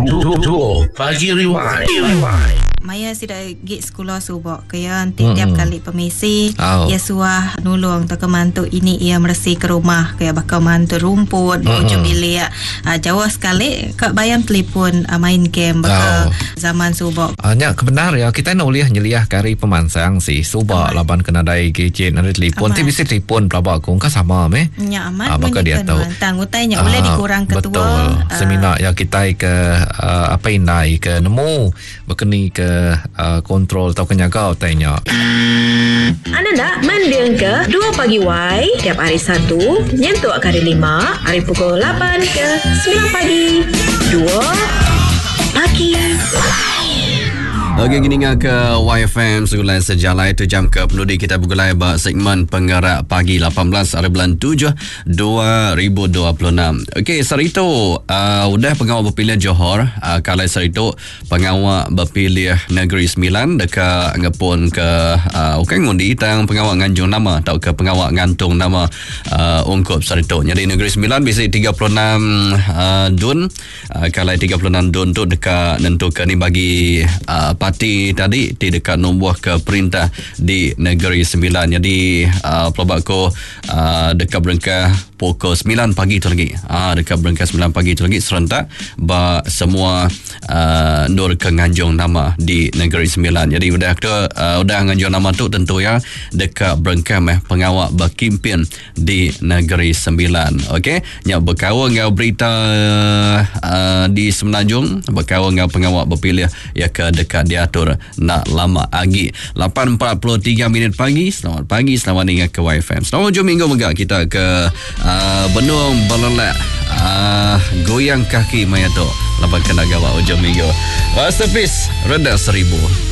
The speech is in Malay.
Pagi Rewind. Maya sida gig sekolah subak kaya tiap kali pemisi ia suah nulung tak mantu ini ia bersih ke rumah kaya bakal mantu rumput ujung bilik jauh sekali kak bayam telefon main game bakal zaman subak. Nya kebenar ya kita nuliah nyeliah kari pemansang si subak laban kena dai gadget ada telefon ti bisa telefon pelabak kong ka sama meh. Nya amat bakal dia tahu. Tangutainya boleh dikurang ketua. Betul. Seminar ya kita ke apa indai ke nemu berkeni ke kontrol atau kenyagau tanya. Anda nak mendengar ke 2 pagi Y tiap hari Sabtu nyentuh kali 5 hari pukul 8 ke 9 pagi 2 pagi. Okey, kini ke YFM Segulai Sejalai tu jam ke peludi kita bergulai bak segmen penggerak pagi 18 hari bulan 7 2026. Okey, Sarito udah pengawal berpilihan Johor, kalau Sarito pengawal berpilih Negeri Sembilan dekat ngepun ke bukan ngundi tang pengawal nganjung nama atau ke pengawal ngantung nama ungkup Sarito. Jadi Negeri Sembilan bisa 36 dun, kalau 36 dun tu dekat nentukan ni bagi parti tadi di dekat nombor ke perintah di Negeri Sembilan. Jadi pelabak ko dekat berengkah pukul 9 pagi tu lagi. Dekat berengkah 9 pagi tu lagi serentak ba semua nur ke nganjung nama di Negeri Sembilan. Jadi udah nganjung nama tu tentu ya dekat berengkah pengawal berkimpin di Negeri Sembilan. Okey, nya berkawal ngau berita di Semenanjung, berkawal ngau pengawal berpilih ya ke dekat diatur nak lama lagi. 8.43 minit pagi. Selamat pagi, selamat dengar ke YFM. Selamat hujung minggu megak kita ke Benung Belelak, goyang kaki Mayato. Lepas kena gawak hujung minggu. Masterpiece Rendah Seribu.